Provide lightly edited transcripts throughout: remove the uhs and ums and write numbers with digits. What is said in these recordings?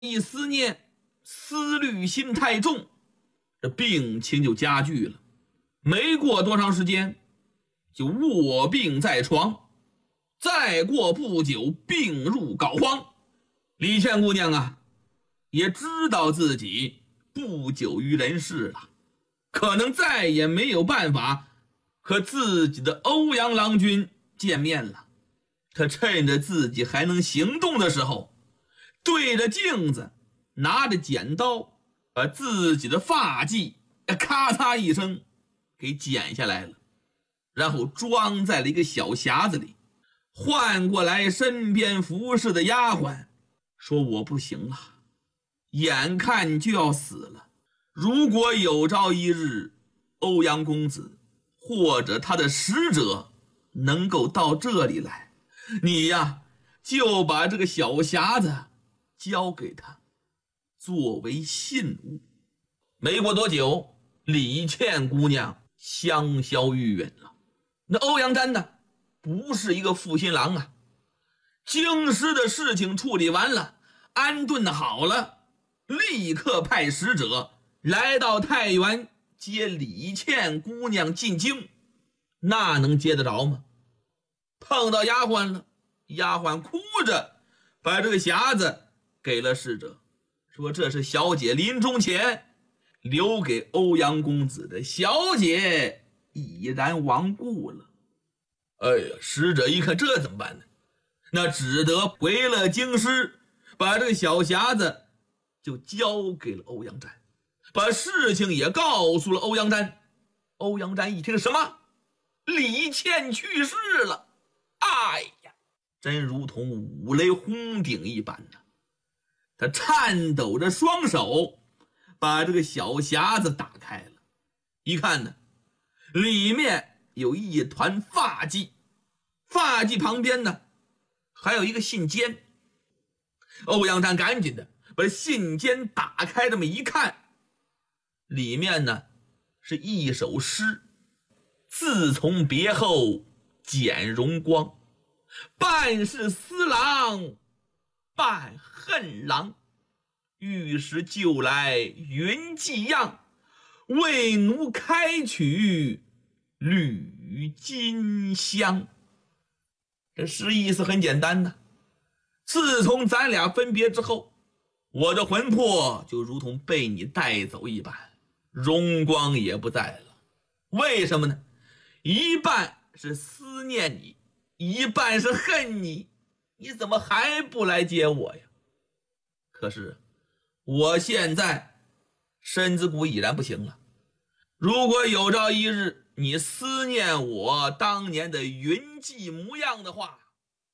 一思念，思虑心太重，这病情就加剧了。没过多长时间，就卧病在床。再过不久，病入膏肓。李倩姑娘啊，也知道自己不久于人世了，可能再也没有办法和自己的欧阳郎君见面了。她趁着自己还能行动的时候，对着镜子拿着剪刀，把自己的发髻咔嚓一声给剪下来了，然后装在了一个小匣子里，换过来身边服侍的丫鬟，说我不行了，眼看就要死了，如果有朝一日欧阳公子或者他的使者能够到这里来，你呀就把这个小匣子交给他作为信物。没过多久，李倩姑娘香消玉殒了。那欧阳瞻呢，不是一个负心郎啊，京师的事情处理完了，安顿好了，立刻派使者来到太原接李倩姑娘进京。那能接得着吗？碰到丫鬟了，丫鬟哭着把这个匣子给了使者，说这是小姐临终前留给欧阳公子的，小姐已然亡故了。哎呀，使者一看这怎么办呢？那只得回了京师，把这个小匣子就交给了欧阳瞻，把事情也告诉了欧阳瞻。欧阳瞻一听，什么？李倩去世了！哎呀，真如同五雷轰顶一般呢。他颤抖着双手把这个小匣子打开了，一看呢，里面有一团发髻，发髻旁边呢还有一个信笺。欧阳瞻赶紧的把信笺打开，这么一看，里面呢是一首诗：自从别后减荣光，半是思郎半恨郎，玉石旧来云寄样，为奴开取履金香。这诗意思很简单呢，自从咱俩分别之后，我的魂魄就如同被你带走一般，荣光也不在了。为什么呢？一半是思念你，一半是恨你，你怎么还不来接我呀？可是我现在身子骨已然不行了，如果有朝一日你思念我当年的云髻模样的话。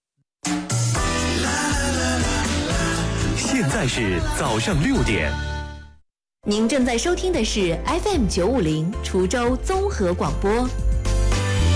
现在是早上6点。 您正在收听的是 FM 950滁州综合广播。